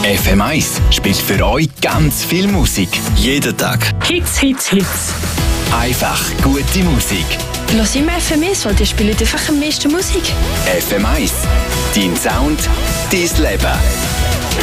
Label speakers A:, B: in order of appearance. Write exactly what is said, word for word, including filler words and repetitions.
A: F M eins spielt für euch ganz viel Musik. Jeden Tag.
B: Hits, Hits, Hits.
A: Einfach gute Musik.
B: Lass immer F M eins, weil die spielen einfach am meisten Musik.
A: F M eins. Dein Sound, dein Leben.